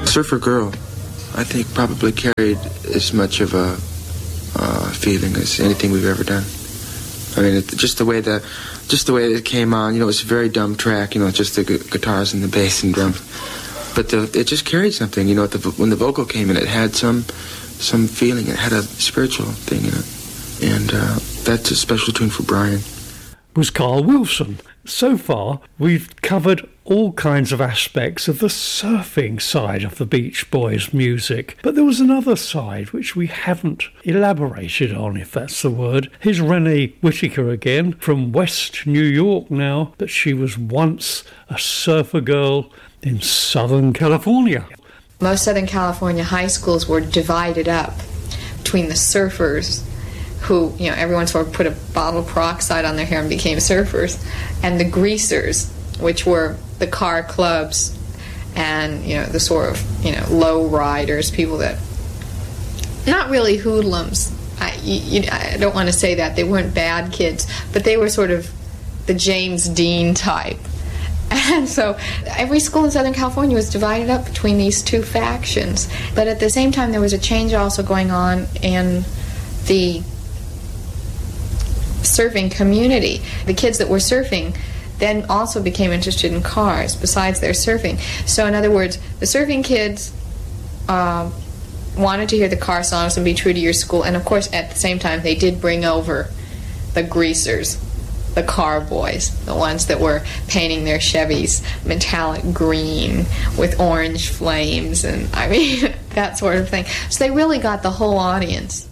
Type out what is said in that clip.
Surfer Girl, I think, probably carried as much of a feeling as anything we've ever done. I mean, just the way it came on, you know, it's a very dumb track, you know, just the guitars and the bass and drums. But it just carried something, you know. When the vocal came in, it had some feeling. It had a spiritual thing in it, and that's a special tune for Brian. Was Carl Wilson. So far, we've covered all kinds of aspects of the surfing side of the Beach Boys' music. But there was another side which we haven't elaborated on, if that's the word. Here's Renee Whitaker again, from West New York now, but she was once a surfer girl in Southern California. Most Southern California high schools were divided up between the surfers, who, you know, everyone sort of put a bottle of peroxide on their hair and became surfers, and the greasers, which were the car clubs and, you know, the sort of, you know, low riders, people that, not really hoodlums. I don't want to say that. They weren't bad kids, but they were sort of the James Dean type. And so every school in Southern California was divided up between these two factions. But at the same time, there was a change also going on in the surfing community. The kids that were surfing then also became interested in cars besides their surfing. So in other words, the surfing kids wanted to hear the car songs and be true to your school, and of course at the same time they did bring over the greasers, the car boys, the ones that were painting their Chevys metallic green with orange flames, and I mean that sort of thing. So they really got the whole audience.